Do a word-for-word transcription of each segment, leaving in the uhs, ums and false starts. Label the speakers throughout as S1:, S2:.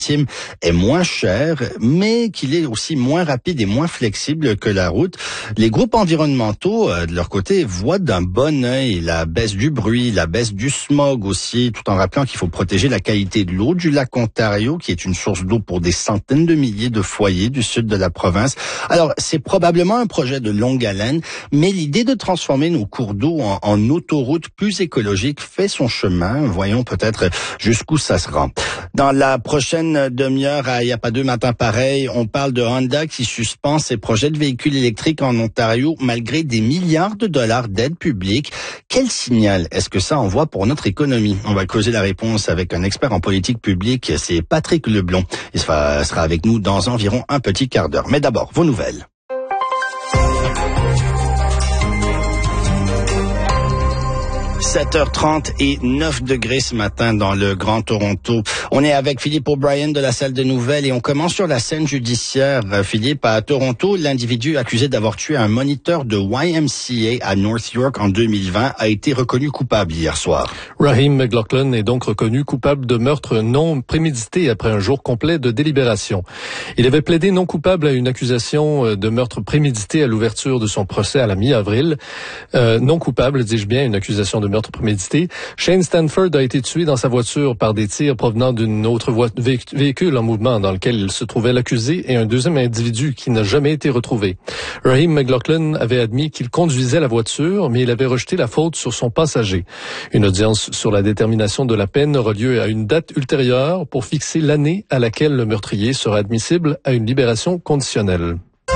S1: est moins cher, mais qu'il est aussi moins rapide et moins flexible que la route. Les groupes environnementaux, euh, de leur côté, voient d'un bon œil la baisse du bruit, la baisse du smog aussi, tout en rappelant qu'il faut protéger la qualité de l'eau du lac Ontario, qui est une source d'eau pour des centaines de milliers de foyers du sud de la province. Alors, c'est probablement un projet de longue haleine, mais l'idée de transformer nos cours d'eau en, en autoroute plus écologique fait son chemin. Voyons peut-être jusqu'où ça se rend. Dans la prochaine demi-heure à Y a pas deux matins pareil, on parle de Honda qui suspend ses projets de véhicules électriques en Ontario malgré des milliards de dollars d'aide publique. Quel signal est-ce que ça envoie pour notre économie? On va creuser la réponse avec un expert en politique publique, c'est Patrick Leblond. Il sera, sera avec nous dans environ un petit quart d'heure. Mais d'abord, vos nouvelles. sept heures trente et neuf degrés ce matin dans le Grand Toronto. On est avec Philippe O'Brien de la salle de nouvelles et on commence sur la scène judiciaire. Philippe, à Toronto, l'individu accusé d'avoir tué un moniteur de Y M C A à North York en deux mille vingt a été reconnu coupable hier soir.
S2: Raheem McLaughlin est donc reconnu coupable de meurtre non prémédité après un jour complet de délibération. Il avait plaidé non coupable à une accusation de meurtre prémédité à l'ouverture de son procès à la mi-avril. Euh, non coupable, dis-je bien, une accusation de meurtre prémédité. Shane Stanford a été tué dans sa voiture par des tirs provenant d'une autre vo- véhicule en mouvement dans lequel il se trouvait l'accusé et un deuxième individu qui n'a jamais été retrouvé. Raheem McLaughlin avait admis qu'il conduisait la voiture, mais il avait rejeté la faute sur son passager. Une audience sur la détermination de la peine aura lieu à une date ultérieure pour fixer l'année à laquelle le meurtrier sera admissible à une libération conditionnelle.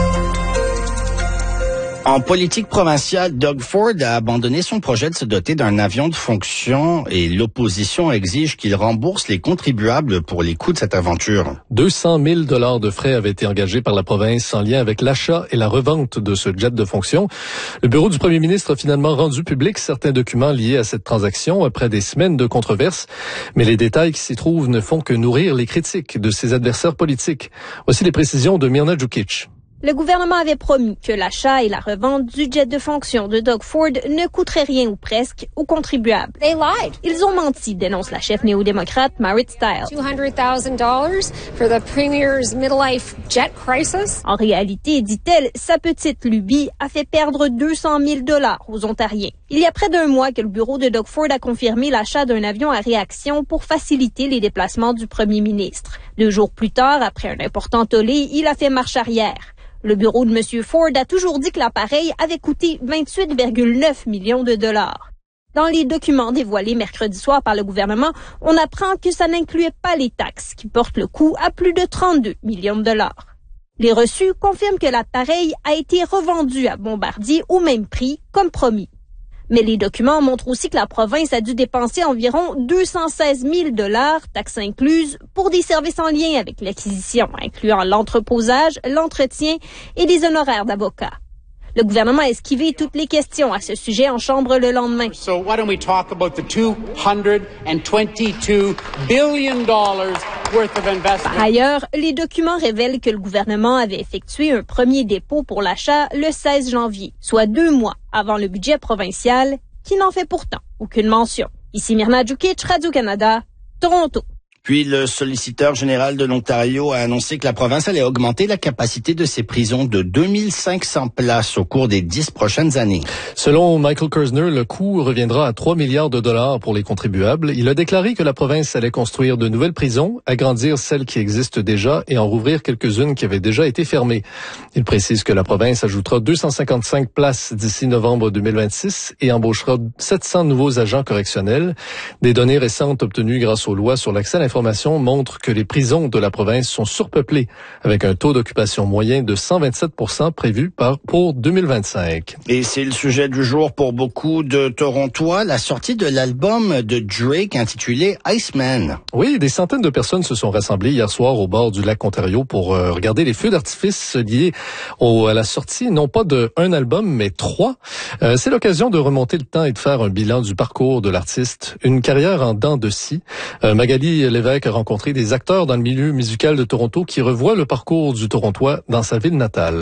S1: En politique provinciale, Doug Ford a abandonné son projet de se doter d'un avion de fonction et l'opposition exige qu'il rembourse les contribuables pour les coûts de cette aventure.
S2: deux cent mille dollars de frais avaient été engagés par la province en lien avec l'achat et la revente de ce jet de fonction. Le bureau du premier ministre a finalement rendu public certains documents liés à cette transaction après des semaines de controverses, mais les détails qui s'y trouvent ne font que nourrir les critiques de ses adversaires politiques. Voici les précisions de Mirna Djukic.
S3: Le gouvernement avait promis que l'achat et la revente du jet de fonction de Doug Ford ne coûterait rien ou presque aux contribuables.
S4: They lied.
S3: Ils ont menti, dénonce la chef néo-démocrate Marit Stiles.
S4: two hundred thousand dollars for the Premier's middle-life jet crisis.
S3: En réalité, dit-elle, sa petite lubie a fait perdre deux cent mille dollars aux Ontariens. Il y a près d'un mois que le bureau de Doug Ford a confirmé l'achat d'un avion à réaction pour faciliter les déplacements du premier ministre. Deux jours plus tard, après un important tollé, il a fait marche arrière. Le bureau de M. Ford a toujours dit que l'appareil avait coûté vingt-huit virgule neuf millions de dollars. Dans les documents dévoilés mercredi soir par le gouvernement, on apprend que ça n'incluait pas les taxes, qui portent le coût à plus de trente-deux millions de dollars. Les reçus confirment que l'appareil a été revendu à Bombardier au même prix, comme promis. Mais les documents montrent aussi que la province a dû dépenser environ deux cent seize mille dollars, taxes incluses, pour des services en lien avec l'acquisition, incluant l'entreposage, l'entretien et des honoraires d'avocats. Le gouvernement a esquivé toutes les questions à ce sujet en chambre le lendemain.
S5: So why don't we talk about the two hundred twenty-two billion dollars worth of investment?
S3: Par ailleurs, les documents révèlent que le gouvernement avait effectué un premier dépôt pour l'achat le seize janvier, soit deux mois avant le budget provincial, qui n'en fait pourtant aucune mention. Ici Mirna Djukic, Radio-Canada, Toronto.
S1: Puis le solliciteur général de l'Ontario a annoncé que la province allait augmenter la capacité de ses prisons de deux mille cinq cents places au cours des dix prochaines années.
S2: Selon Michael Kersner, le coût reviendra à trois milliards de dollars pour les contribuables. Il a déclaré que la province allait construire de nouvelles prisons, agrandir celles qui existent déjà et en rouvrir quelques-unes qui avaient déjà été fermées. Il précise que la province ajoutera deux cent cinquante-cinq places d'ici novembre deux mille vingt-six et embauchera sept cents nouveaux agents correctionnels. Des données récentes obtenues grâce aux lois sur l'accès à l'information montrent que les prisons de la province sont surpeuplées, avec un taux d'occupation moyen de cent vingt-sept pour cent prévu par, pour deux mille vingt-cinq.
S1: Et c'est le sujet du jour pour beaucoup de Torontois, la sortie de l'album de Drake intitulé Iceman.
S2: Oui, des centaines de personnes se sont rassemblées hier soir au bord du lac Ontario pour euh, regarder les feux d'artifice liés au, à la sortie, non pas de un album, mais trois. Euh, c'est l'occasion de remonter le temps et de faire un bilan du parcours de l'artiste, une carrière en dents de scie. Euh, Magali Lévesque a rencontré des acteurs dans le milieu musical de Toronto qui revoient le parcours du Torontois dans sa ville natale.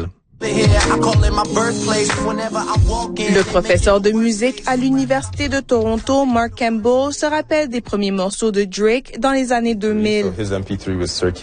S6: Le professeur de musique à l'Université de Toronto, Mark Campbell, se rappelle des premiers morceaux de Drake dans les années deux mille.